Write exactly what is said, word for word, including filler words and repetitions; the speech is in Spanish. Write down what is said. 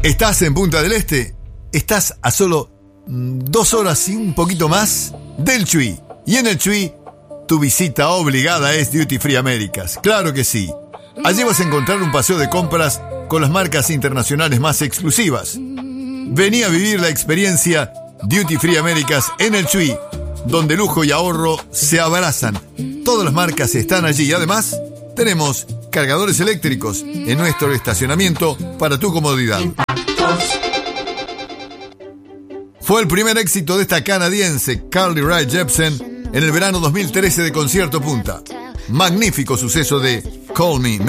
¿Estás en Punta del Este? Estás a solo mm, dos horas y un poquito más del Chuy. Y en el Chuy, tu visita obligada es Duty Free Américas. Claro que sí. Allí vas a encontrar un paseo de compras con las marcas internacionales más exclusivas. Vení a vivir la experiencia Duty Free Américas en el Chuy, donde lujo y ahorro se abrazan. Todas las marcas están allí y además tenemos cargadores eléctricos en nuestro estacionamiento para tu comodidad. Fue el primer éxito de esta canadiense Carly Rae Jepsen en el verano dos mil trece de Concierto Punta. Magnífico suceso de Call Me